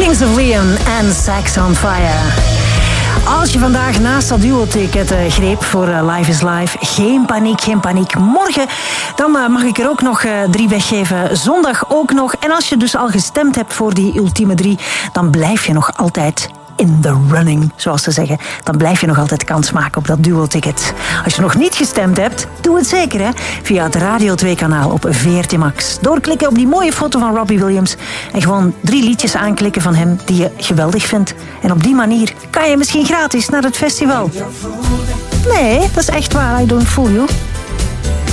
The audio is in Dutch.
Kings of Leon en Sex on Fire. Als je vandaag naast dat duo-ticket greep voor Live is Live, geen paniek, geen paniek. Morgen dan mag ik er ook nog 3 weggeven. Zondag ook nog. En als je dus al gestemd hebt voor die ultieme 3, dan blijf je nog altijd in the running, zoals ze zeggen. Dan blijf je nog altijd kans maken op dat duo-ticket. Als je nog niet gestemd hebt, doe het zeker, hè? Via het Radio 2-kanaal op VRT Max. Doorklikken op die mooie foto van Robbie Williams en gewoon 3 liedjes aanklikken van hem die je geweldig vindt. En op die manier kan je misschien gratis naar het festival. Nee, dat is echt waar. I don't fool you.